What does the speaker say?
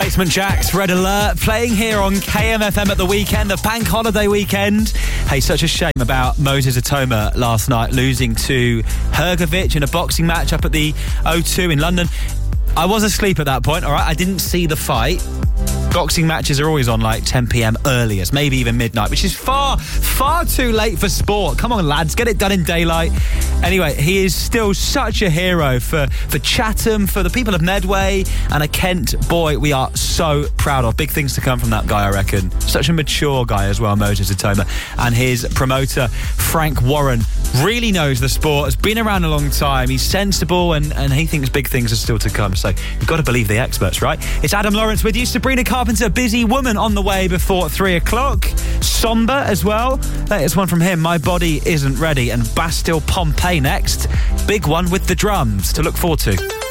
Basement Jaxx, Red Alert, playing here on KMFM at the weekend, the bank holiday weekend. Hey, such a shame about Moses Atoma last night losing to Hrgovic in a boxing match up at the O2 in London. I was asleep at that point, all right? I didn't see the fight. Boxing matches are always on like 10 p.m. earliest, maybe even midnight, which is far too late for sport. Come on, lads, get it done in daylight. Anyway, he is still such a hero for Chatham, for the people of Medway, and a Kent boy we are so proud of. Big things to come from that guy, I reckon. Such a mature guy as well, Moses Atoma. And his promoter, Frank Warren, really knows the sport, has been around a long time. He's sensible and he thinks big things are still to come. So you've got to believe the experts, right? It's Adam Lawrence with you. Sabrina Carpenter, Busy Woman on the way before 3 o'clock. Somber as well. It's one from him, My Body Isn't Ready. And Bastille Pompeii next. Big one with the drums to look forward to.